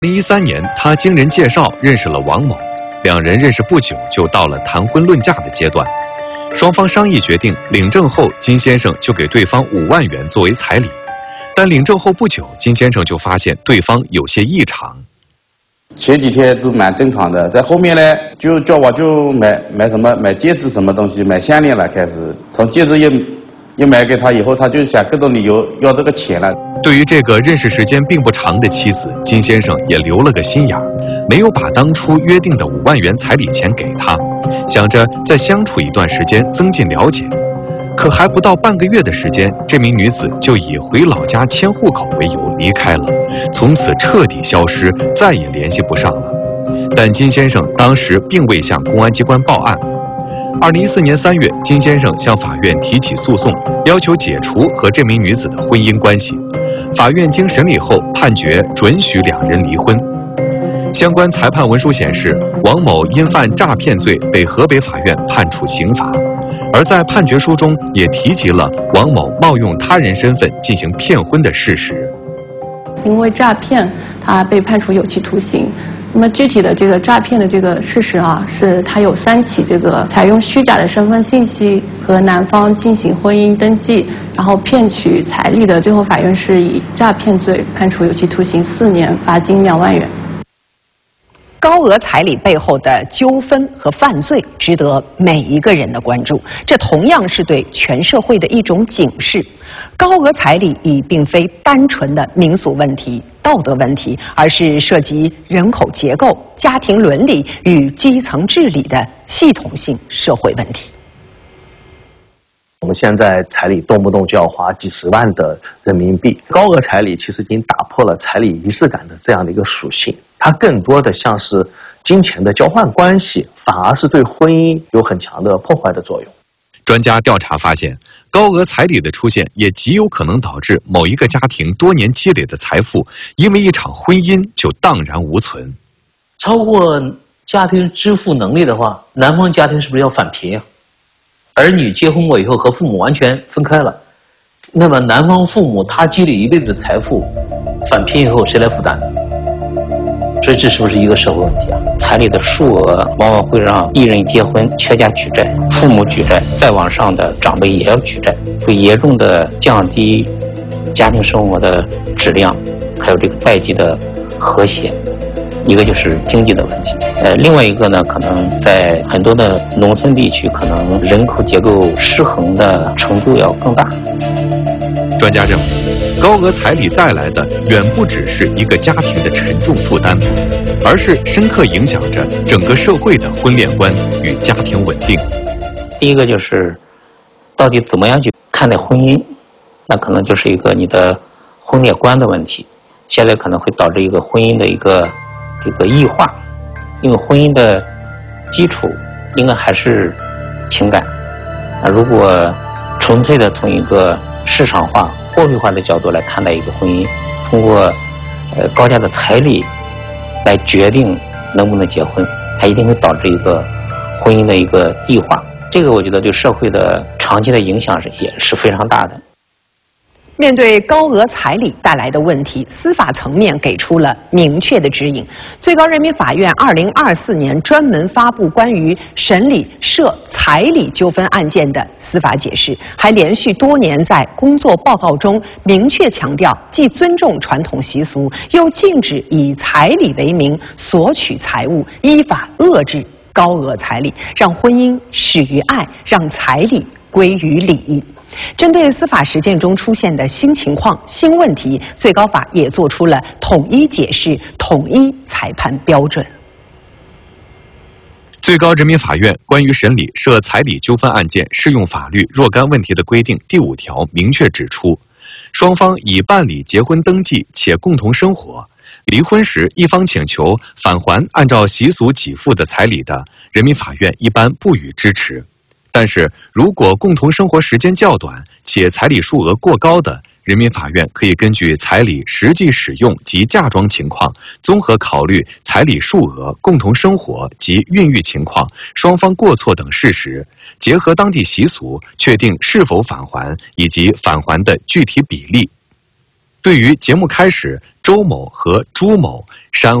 2013年，他经人介绍认识了王某，两人认识不久就到了谈婚论嫁的阶段。双方商议决定领证后，金先生就给对方5万元作为彩礼。但领证后不久，金先生就发现对方有些异常。 前几天都蛮正常的，在后面呢，就叫我就买戒指什么东西，买项链了。开始从戒指一买给他以后，他就想各种理由要这个钱了。 对于这个认识时间并不长的妻子，金先生也留了个心眼儿，没有把当初约定的5万元彩礼钱给她，想着再相处一段时间，增进了解。可还不到半个月的时间，这名女子就以回老家迁户口为由离开了，从此彻底消失，再也联系不上了。但金先生当时并未向公安机关报案。2014年3月，金先生向法院提起诉讼，要求解除和这名女子的婚姻关系。法院经审理后判决准许两人离婚。相关裁判文书显示，王某因犯诈骗罪被河北法院判处刑罚。而在判决书中也提及了王某冒用他人身份进行骗婚的事实。 因为诈骗，他被判处有期徒刑。那么具体的这个诈骗的这个事实啊，是他有3起这个采用虚假的身份信息和男方进行婚姻登记，然后骗取彩礼的，最后法院是以诈骗罪判处有期徒刑4年，罚金2万元。 高额彩礼背后的纠纷和犯罪值得每一个人的关注，这同样是对全社会的一种警示。高额彩礼已并非单纯的民俗问题、道德问题，而是涉及人口结构、家庭伦理与基层治理的系统性社会问题。 我们现在彩礼动不动就要花几十万的人民币，高额彩礼其实已经打破了彩礼仪式感的这样的一个属性，它更多的像是金钱的交换关系，反而是对婚姻有很强的破坏的作用。 专家调查发现，高额彩礼的出现也极有可能导致某一个家庭多年积累的财富，因为一场婚姻就荡然无存。 超过家庭支付能力的话，男方家庭是不是要返贫啊？儿女结婚过以后和父母完全分开了，那么男方父母他积累一辈子的财富，返贫以后谁来负担？所以这是不是一个社会问题啊？ 彩礼的数额往往会让一人结婚全家举债，父母举债，再往上的长辈也要举债，会严重的降低家庭生活的质量，还有这个代际的和谐。一个就是经济的问题，另外一个呢，可能在很多的农村地区，可能人口结构失衡的程度要更大。 专家认为，高额彩礼带来的远不只是一个家庭的沉重负担，而是深刻影响着整个社会的婚恋观与家庭稳定。 第一个就是到底怎么样去看待婚姻，那可能就是一个你的婚恋观的问题，现在可能会导致一个婚姻的一个异化，因为婚姻的基础应该还是情感。如果纯粹的从一个市场化、货币化的角度来看待一个婚姻，通过高价的彩礼来决定能不能结婚，它一定会导致一个婚姻的一个异化。这个我觉得对社会的长期的影响也是非常大的。 面对高额彩礼带来的问题，司法层面给出了明确的指引。最高人民法院2024年专门发布关于审理涉彩礼纠纷案件的司法解释，还连续多年在工作报告中明确强调，既尊重传统习俗，又禁止以彩礼为名索取财物，依法遏制高额彩礼，让婚姻始于爱，让彩礼归于礼。针对司法实践中出现的新情况、新问题，最高法也做出了统一解释、统一裁判标准。 最高人民法院关于审理涉彩礼纠纷案件适用法律若干问题的规定第5条明确指出，双方已办理结婚登记且共同生活，离婚时一方请求返还按照习俗给付的彩礼的，人民法院一般不予支持。但是如果共同生活时间较短且彩礼数额过高的，人民法院可以根据彩礼实际使用及嫁妆情况，综合考虑彩礼数额、共同生活及孕育情况、双方过错等事实，结合当地习俗，确定是否返还以及返还的具体比例。 对于节目开始周某和朱某煽